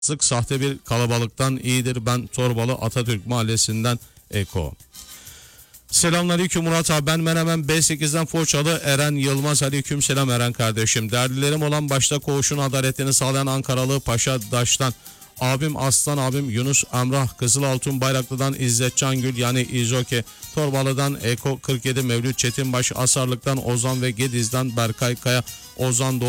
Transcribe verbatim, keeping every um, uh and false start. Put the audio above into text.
Sık sahte bir kalabalıktan iyidir. Ben Torbalı Atatürk Mahallesi'nden Eko. Selamünaleyküm Murat abi, ben Menemen B sekizden Foçalı Eren Yılmaz. Aleyküm selam Eren kardeşim. Derdilerim olan başta koğuşun adaletini sağlayan Ankaralı Paşa Daş'tan abim Aslan abim Yunus Emrah, Kızılaltın Bayraklı'dan İzzet Cangül yani İzoke, Torbalı'dan Eko kırk yedi Mevlüt Çetinbaş, Asarlık'tan Ozan ve Gediz'den Berkay Kaya, Ozan Doğru